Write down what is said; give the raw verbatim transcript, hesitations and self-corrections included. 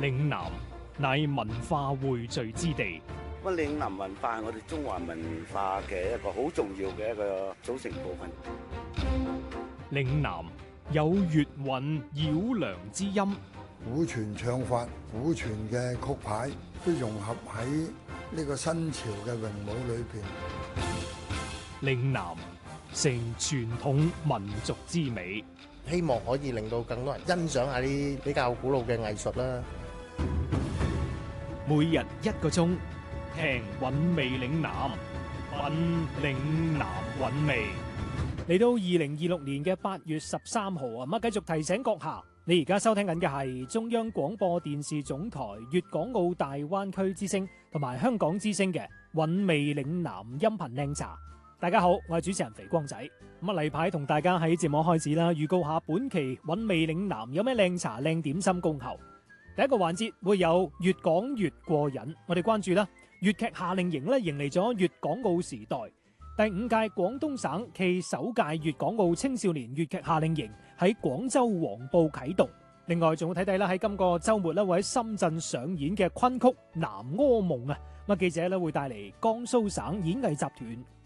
嶺南乃文化匯聚之地。 咁嶺南文化係我哋中華文化嘅一個好重要嘅一個組成部分。 嶺南有粵韻繞梁之音， 古傳唱法、古傳嘅曲牌都融合喺呢個新潮嘅詠舞裏邊。 嶺南成傳統民族之美， 希望可以令到更多人欣賞下啲比較古老嘅藝術啦。 每日一個鐘，聽韻味嶺南，品嶺南韻味。嚟到二零二六年嘅八月十三號啊，咁啊繼續提醒閣下，你而家收聽緊嘅係中央廣播電視總台粵港澳大灣區之聲同埋香港之聲嘅韻味嶺南音頻靚茶。大家好，我係主持人肥光仔。咁啊，例牌同大家喺節目開始啦，預告下本期韻味嶺南有咩靚茶靚點心恭候。第一個環節會有粵講粵過癮，我哋關注啦，粵劇夏令營咧迎嚟咗粵港澳時代。第五屆廣東省暨首屆粵港澳青少年粵劇夏令營喺廣州黃埔啟動。另外仲會睇睇啦，喺今個週末咧會喺深圳上演嘅昆曲《南柯夢》啊，咁記者咧會帶嚟江蘇省演藝集團